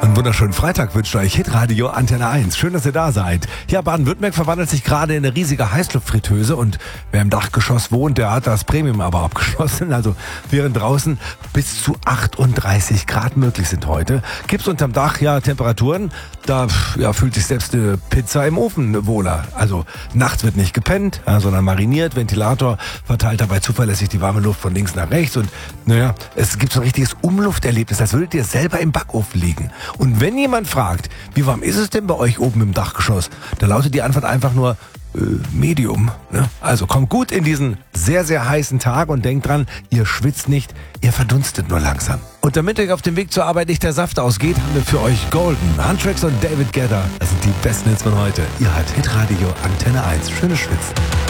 Einen wunderschönen Freitag wünscht euch Hitradio Antenne 1. Schön, dass ihr da seid. Ja, Baden-Württemberg verwandelt sich gerade in eine riesige Heißluftfritteuse und wer im Dachgeschoss wohnt, der hat das Premium aber abgeschlossen. Also während draußen bis zu 38 Grad möglich sind heute, gibt's unterm Dach ja Temperaturen, da fühlt sich selbst eine Pizza im Ofen wohler. Also nachts wird nicht gepennt, sondern mariniert. Ventilator verteilt dabei zuverlässig die warme Luft von links nach rechts und es gibt so ein richtiges Umlufterlebnis, als würdet ihr selber im Backofen liegen. Und wenn jemand fragt, wie warm ist es denn bei euch oben im Dachgeschoss, da lautet die Antwort einfach nur Medium. Ne? Also kommt gut in diesen sehr, sehr heißen Tag und denkt dran, ihr schwitzt nicht, ihr verdunstet nur langsam. Und damit euch auf dem Weg zur Arbeit nicht der Saft ausgeht, haben wir für euch Golden, Huntrix und David Guetta. Das sind die besten Hits von heute. Ihr hört Hitradio Antenne 1. Schönes Schwitzen.